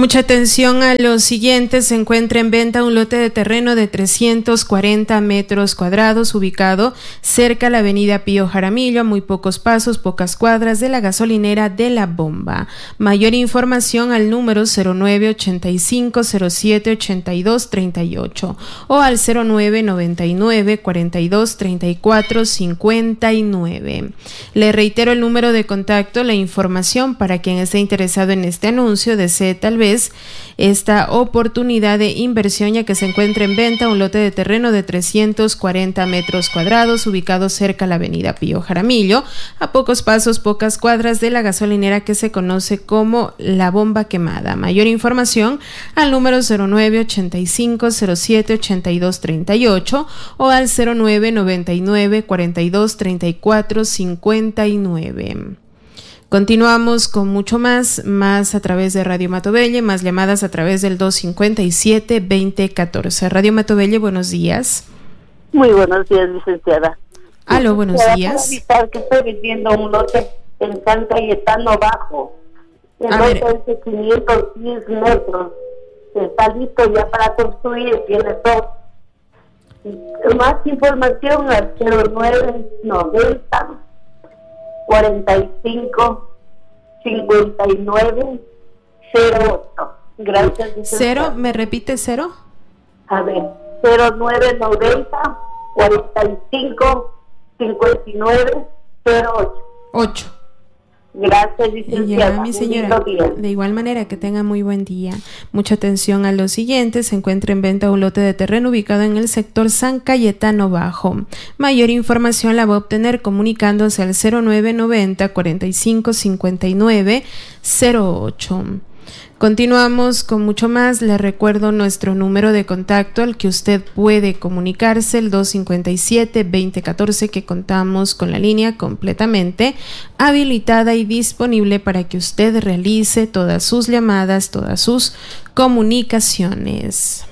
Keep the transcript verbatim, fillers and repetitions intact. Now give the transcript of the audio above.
Mucha atención a lo siguiente. Se encuentra en venta un lote de terreno de trescientos cuarenta metros cuadrados ubicado cerca a la avenida Pío Jaramillo, a muy pocos pasos, pocas cuadras de la gasolinera de La Bomba. Mayor información al número cero nueve ochenta y cinco cero siete ochenta y dos treinta y ocho o al cero nueve noventa y nueve cuarenta y dos treinta y cuatro cincuenta y nueve. Le reitero el número de contacto. La información para quien esté interesado en este anuncio, desee tal vez esta oportunidad de inversión, ya que se encuentra en venta un lote de terreno de trescientos cuarenta metros cuadrados ubicado cerca a la avenida Pío Jaramillo, a pocos pasos, pocas cuadras de la gasolinera que se conoce como La Bomba Quemada. Mayor información al número cero nueve ochenta y cinco cero siete ochenta y dos treinta y ocho o al cero nueve noventa y nueve cuarenta y dos treinta y cuatro cincuenta y nueve. Continuamos con mucho más, más a través de Radio Matovelle, más llamadas a través del dos cincuenta y siete veinte catorce. Radio Matovelle, buenos días. Muy buenos días, licenciada. Aló, buenos días. Para avisar que estoy vendiendo un lote en San Cayetano Bajo. El lote es de quinientos diez metros. Está listo ya para construir, tiene todo. Más información al cero nueve noventa cuarenta y cinco cincuenta y nueve cero ocho. Gracias. ¿Cero? ¿Me repite cero? A ver, cero nueve noventa cuarenta y cinco cincuenta y nueve cero ocho. ocho. Gracias, licenciada. Ya, mi señora, de igual manera, que tenga muy buen día. Mucha atención a lo siguiente. Se encuentra en venta un lote de terreno ubicado en el sector San Cayetano Bajo. Mayor información la va a obtener comunicándose al cero nueve noventa cuarenta y cinco cincuenta y nueve cero ocho. Continuamos con mucho más. Le recuerdo nuestro número de contacto al que usted puede comunicarse, el dos cincuenta y siete veinte catorce, que contamos con la línea completamente habilitada y disponible para que usted realice todas sus llamadas, todas sus comunicaciones.